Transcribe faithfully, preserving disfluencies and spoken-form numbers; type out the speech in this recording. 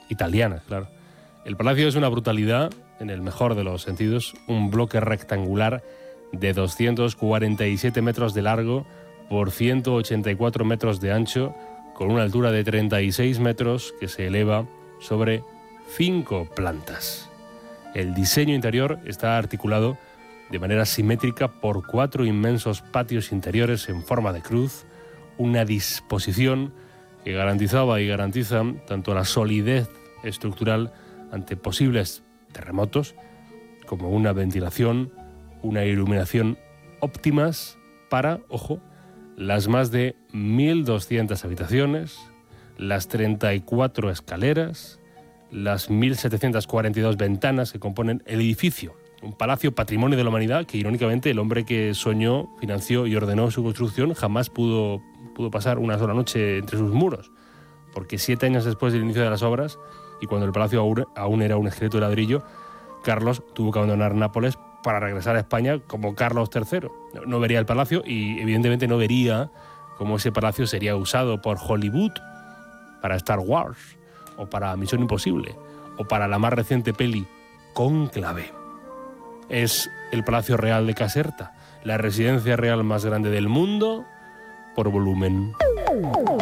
italianas, claro. El palacio es una brutalidad, en el mejor de los sentidos, un bloque rectangular de doscientos cuarenta y siete metros de largo por ciento ochenta y cuatro metros de ancho, con una altura de treinta y seis metros que se eleva sobre cinco plantas. El diseño interior está articulado de manera simétrica por cuatro inmensos patios interiores en forma de cruz, una disposición que garantizaba y garantiza tanto la solidez estructural ante posibles terremotos, como una ventilación, una iluminación óptimas para, ojo, las más de mil doscientas habitaciones, las treinta y cuatro escaleras, las mil setecientas cuarenta y dos ventanas que componen el edificio. Un palacio patrimonio de la humanidad que, irónicamente, el hombre que soñó, financió y ordenó su construcción jamás pudo, pudo pasar una sola noche entre sus muros, porque siete años después del inicio de las obras, y cuando el palacio aún, aún era un esqueleto de ladrillo, Carlos tuvo que abandonar Nápoles para regresar a España como Carlos tercero. No, no vería el palacio y, evidentemente, no vería cómo ese palacio sería usado por Hollywood para Star Wars, o para Misión Imposible, o para la más reciente peli Cónclave. Es el Palacio Real de Caserta, la residencia real más grande del mundo por volumen.